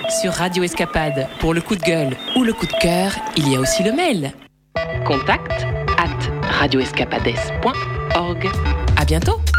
sur Radio Escapade. Pour le coup de gueule ou le coup de cœur, il y a aussi le mail. Contact@radioescapades.org. À bientôt.